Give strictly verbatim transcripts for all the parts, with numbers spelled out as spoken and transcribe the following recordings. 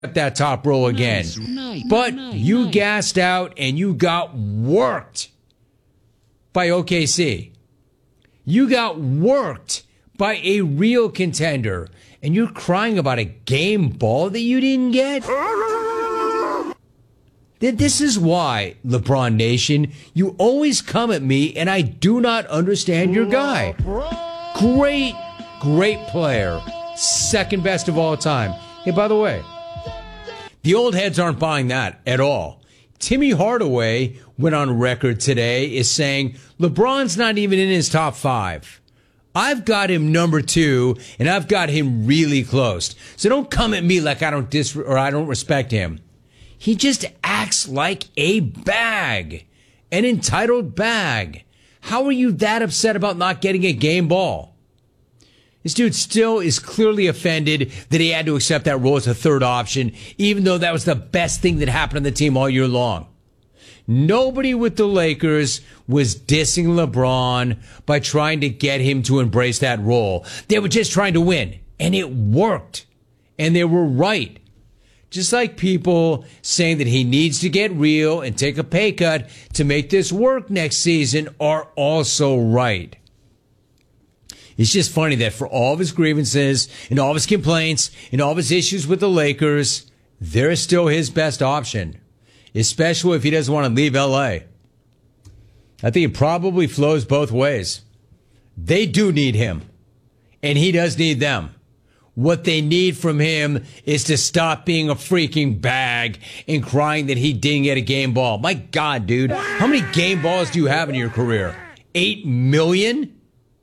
that top roll again. Nice, nice, but nice, you nice. gassed out and you got worked by O K C. You got worked by a real contender. And you're crying about a game ball that you didn't get? This is why, LeBron Nation, you always come at me and I do not understand your guy. Great, great player. Second best of all time. Hey, by the way, the old heads aren't buying that at all. Timmy Hardaway went on record today is saying LeBron's not even in his top five. I've got him number two, and I've got him really close. So don't come at me like I don't dis or I don't respect him. He just acts like a bag, an entitled bag. How are you that upset about not getting a game ball? This dude still is clearly offended that he had to accept that role as a third option, even though that was the best thing that happened on the team all year long. Nobody with the Lakers was dissing LeBron by trying to get him to embrace that role. They were just trying to win, and it worked. And they were right. Just like people saying that he needs to get real and take a pay cut to make this work next season are also right. It's just funny that for all of his grievances and all of his complaints and all of his issues with the Lakers, they're still his best option. Especially if he doesn't want to leave L A. I think it probably flows both ways. They do need him, and he does need them. What they need from him is to stop being a freaking bag and crying that he didn't get a game ball. My God, dude, how many game balls do you have in your career? Eight million?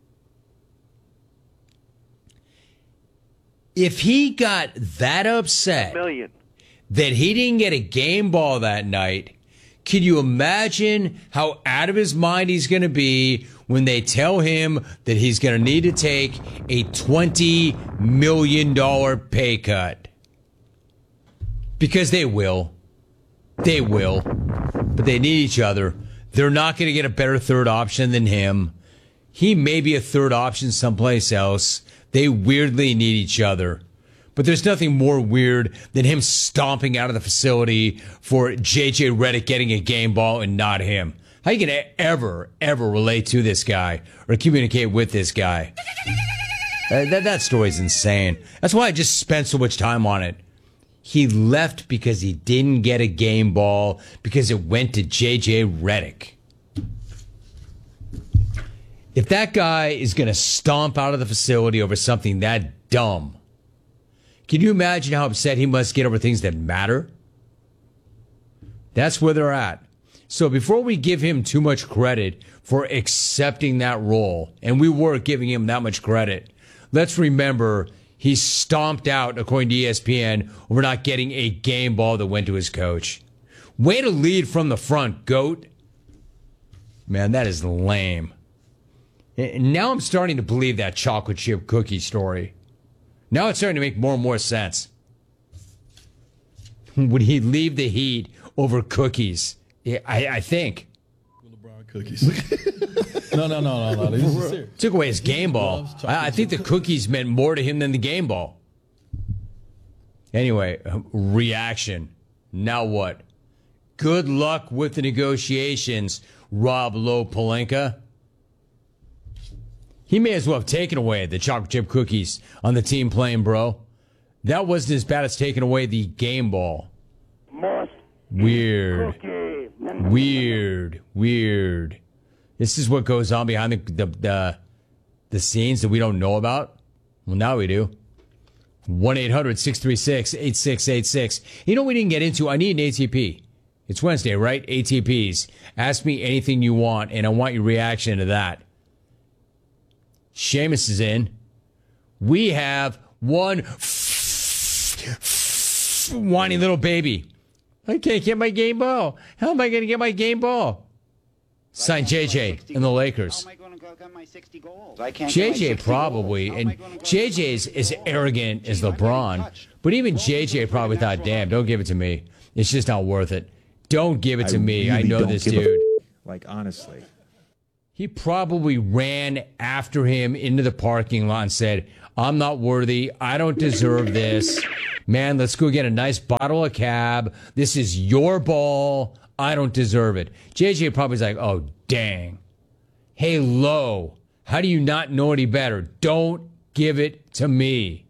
If he got that upset... Million. that he didn't get a game ball that night, can you imagine how out of his mind he's going to be when they tell him that he's going to need to take a twenty million dollars pay cut? Because they will. They will. But they need each other. They're not going to get a better third option than him. He may be a third option someplace else. They weirdly need each other. But there's nothing more weird than him stomping out of the facility for J J Redick getting a game ball and not him. How you going to ever, ever relate to this guy or communicate with this guy? Uh, that, that story's insane. That's why I just spent so much time on it. He left because he didn't get a game ball because it went to J J Redick. If that guy is going to stomp out of the facility over something that dumb, can you imagine how upset he must get over things that matter? That's where they're at. So before we give him too much credit for accepting that role, and we were giving him that much credit, let's remember he stomped out, according to E S P N, over not getting a game ball that went to his coach. Way to lead from the front, GOAT. Man, that is lame. And now I'm starting to believe that chocolate chip cookie story. Now it's starting to make more and more sense. Would he leave the Heat over cookies? Yeah, I, I think. LeBron cookies. no, no, no, no, no. This is serious. Took away his game ball. I, I think the cookies meant more to him than the game ball. Anyway, reaction. Now what? Good luck with the negotiations, Rob Lowe Pelinka. He may as well have taken away the chocolate chip cookies on the team playing, bro. That wasn't as bad as taking away the game ball. Weird. Weird. Weird. This is what goes on behind the, the, the, the scenes that we don't know about. Well, now we do. one eight hundred six three six eight six eight six. You know what we didn't get into? I need an A T P. It's Wednesday, right? A T Ps. Ask me anything you want, and I want your reaction to that. Seamus is in. We have one whiny little baby. I can't get my game ball. How am I going to get my game ball? Signed J J in the Lakers. How am I going to go get my sixty goals? I can't J J probably, and J J is as arrogant as LeBron, but even J J probably thought, damn, don't give it to me. It's just not worth it. Don't give it to I me. I really know don't this give a- dude. Like, honestly. He probably ran after him into the parking lot and said, I'm not worthy. I don't deserve this. Man, let's go get a nice bottle of cab. This is your ball. I don't deserve it. J J probably's like, oh, dang. Hey, Lowe, how do you not know any better? Don't give it to me.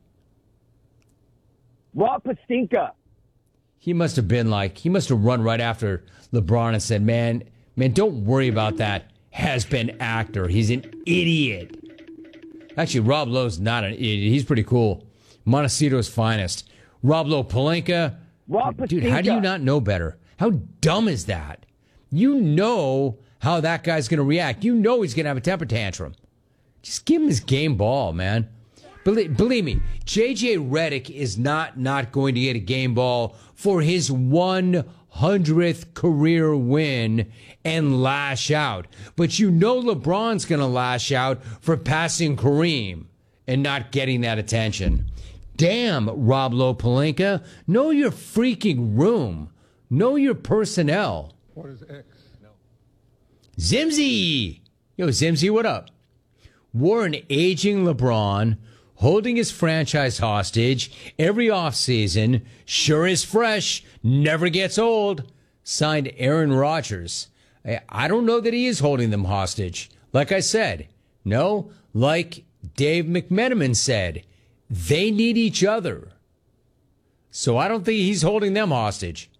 Rob Pastinka. He must have been like, he must have run right after LeBron and said, man, man, don't worry about that has-been actor. He's an idiot. Actually, Rob Lowe's not an idiot. He's pretty cool. Montecito's finest. Rob Lowe, Pelinka. Rob Dude, how do you not know better? How dumb is that? You know how that guy's going to react. You know he's going to have a temper tantrum. Just give him his game ball, man. Believe, believe me, J J Redick is not not going to get a game ball for his one hundredth career win and lash out. But you know LeBron's going to lash out for passing Kareem and not getting that attention. Damn, Rob Lowe, Pelinka, know your freaking room. Know your personnel. What is X? No. Zimzy! Yo, Zimzy, what up? Wore an aging LeBron, holding his franchise hostage every offseason, sure is fresh, never gets old. Signed Aaron Rodgers. I, I don't know that he is holding them hostage. Like I said, no, like Dave McMenamin said, they need each other. So I don't think he's holding them hostage.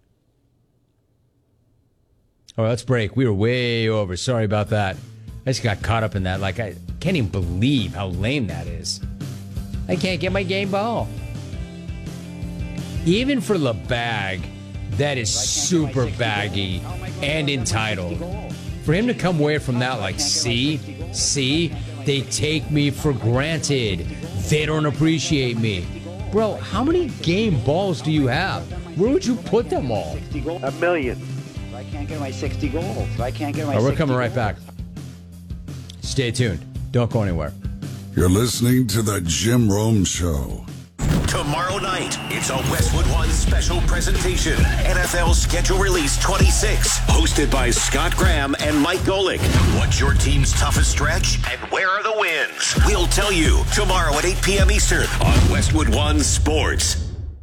All right, let's break. We were way over. Sorry about that. I just got caught up in that. Like, I can't even believe how lame that is. I can't get my game ball. Even for LeBag, that is super baggy and entitled. For him to come away from that like, see, see, they take me for granted. They don't appreciate me. Bro, how many game balls do you have? Where would you put them all? A million. I can't get my sixty goals. I can't get my All right, we're sixty coming right goals. back. Stay tuned. Don't go anywhere. You're listening to The Jim Rome Show. Tomorrow night, it's a Westwood One special presentation. N F L Schedule Release twenty-six, hosted by Scott Graham and Mike Golick. What's your team's toughest stretch, and where are the wins? We'll tell you tomorrow at eight p.m. Eastern on Westwood One Sports.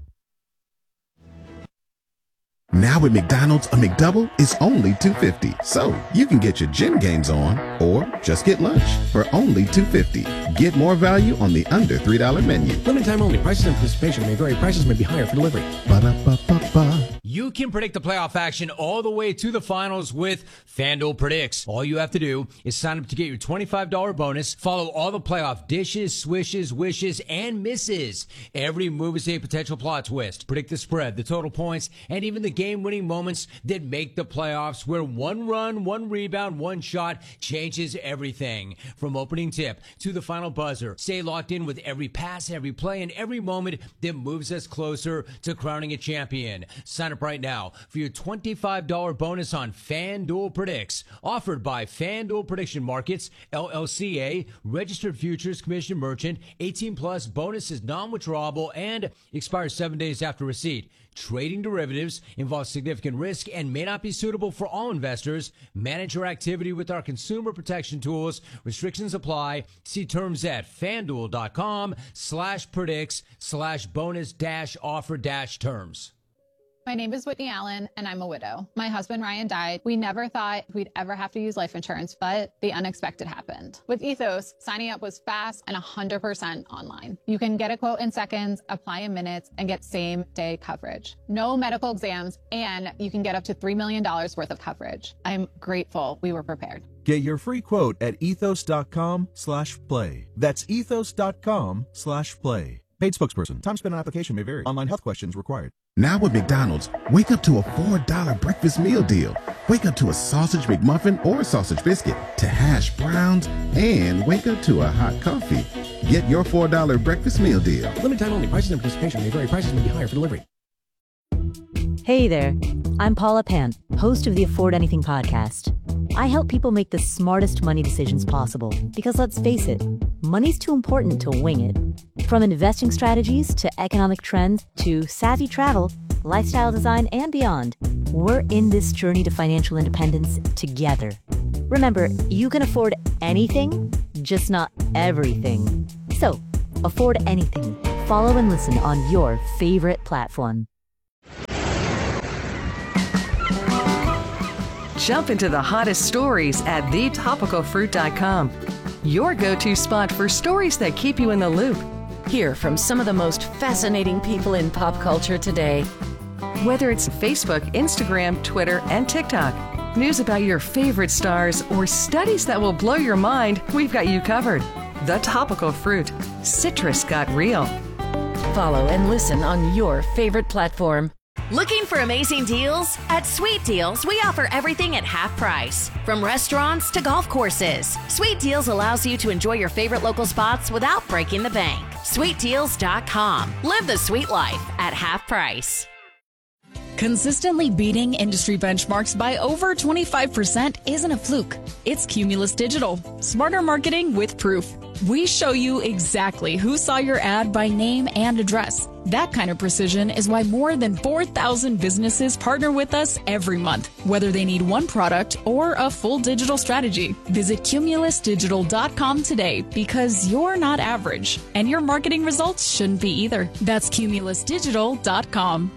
Now at McDonald's, a McDouble is only two dollars and fifty cents. So you can get your gym games on or just get lunch for only two dollars and fifty cents. Get more value on the under three dollar menu. Limited time only. Prices and participation may vary. Prices may be higher for delivery. Ba-da-ba-ba-ba. You can predict the playoff action all the way to the finals with FanDuel Predicts. All you have to do is sign up to get your twenty-five dollars bonus. Follow all the playoff dishes, swishes, wishes, and misses. Every move is a potential plot twist. Predict the spread, the total points, and even the game-winning moments that make the playoffs, where one run, one rebound, one shot changes everything. From opening tip to the final buzzer, stay locked in with every pass, every play, and every moment that moves us closer to crowning a champion. Sign up right now for your twenty-five dollars bonus on FanDuel Predicts. Offered by FanDuel Prediction Markets, L L C A, Registered Futures Commission Merchant, eighteen plus, bonus is non-withdrawable and expires seven days after receipt. Trading derivatives involves significant risk and may not be suitable for all investors. Manage your activity with our consumer protection tools. Restrictions apply. See terms at FanDuel.com slash predicts slash bonus dash offer dash terms. My name is Whitney Allen, and I'm a widow. My husband, Ryan, died. We never thought we'd ever have to use life insurance, but the unexpected happened. With Ethos, signing up was fast and one hundred percent online. You can get a quote in seconds, apply in minutes, and get same-day coverage. No medical exams, and you can get up to three million dollars worth of coverage. I'm grateful we were prepared. Get your free quote at ethos.com slash play. That's ethos.com slash play. Paid spokesperson. Time spent on application may vary. Online health questions required. Now at McDonald's, wake up to a four dollar breakfast meal deal. Wake up to a sausage McMuffin or a sausage biscuit, to hash browns, and wake up to a hot coffee. Get your four dollar breakfast meal deal. Limited time only. Prices and participation may vary. Prices may be higher for delivery. Hey there. I'm Paula Pant, host of the Afford Anything podcast. I help people make the smartest money decisions possible because, let's face it, money's too important to wing it. From investing strategies to economic trends to savvy travel, lifestyle design, and beyond, we're in this journey to financial independence together. Remember, you can afford anything, just not everything. So, Afford Anything. Follow and listen on your favorite platform. Jump into the hottest stories at the topical fruit dot com. Your go-to spot for stories that keep you in the loop. Hear from some of the most fascinating people in pop culture today. Whether it's Facebook, Instagram, Twitter, and TikTok, news about your favorite stars, or studies that will blow your mind, we've got you covered. The Topical Fruit. Citrus got real. Follow and listen on your favorite platform. Looking for amazing deals? At Sweet Deals, we offer everything at half price. From restaurants to golf courses, Sweet Deals allows you to enjoy your favorite local spots without breaking the bank. sweet deals dot com. Live the sweet life at half price. Consistently beating industry benchmarks by over twenty-five percent isn't a fluke. It's Cumulus Digital. Smarter marketing with proof. We show you exactly who saw your ad by name and address. That kind of precision is why more than four thousand businesses partner with us every month, whether they need one product or a full digital strategy. Visit cumulus digital dot com today because you're not average, and your marketing results shouldn't be either. That's cumulus digital dot com.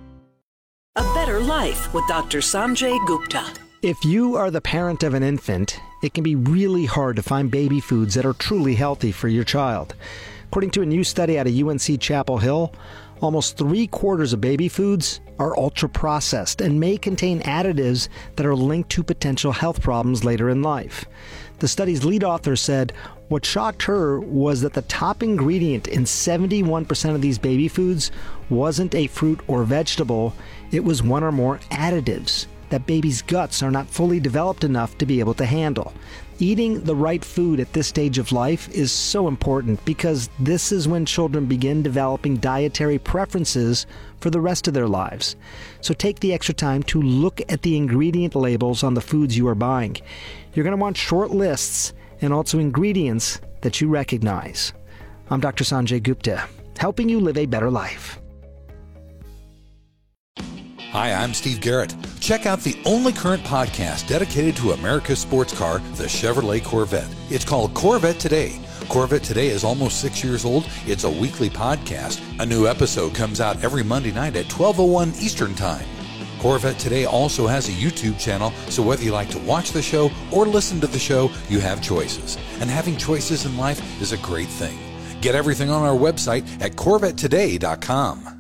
A Better Life with Doctor Sanjay Gupta. If you are the parent of an infant, it can be really hard to find baby foods that are truly healthy for your child. According to a new study out of U N C Chapel Hill, almost three quarters of baby foods are ultra-processed and may contain additives that are linked to potential health problems later in life. The study's lead author said what shocked her was that the top ingredient in seventy-one percent of these baby foods wasn't a fruit or vegetable, it was one or more additives that babies' guts are not fully developed enough to be able to handle. Eating the right food at this stage of life is so important because this is when children begin developing dietary preferences for the rest of their lives. So take the extra time to look at the ingredient labels on the foods you are buying. You're going to want short lists and also ingredients that you recognize. I'm Doctor Sanjay Gupta, helping you live a better life. Hi, I'm Steve Garrett. Check out the only current podcast dedicated to America's sports car, the Chevrolet Corvette. It's called Corvette Today. Corvette Today is almost six years old. It's a weekly podcast. A new episode comes out every Monday night at twelve oh one Eastern Time. Corvette Today also has a YouTube channel, so whether you like to watch the show or listen to the show, you have choices. And having choices in life is a great thing. Get everything on our website at corvette today dot com.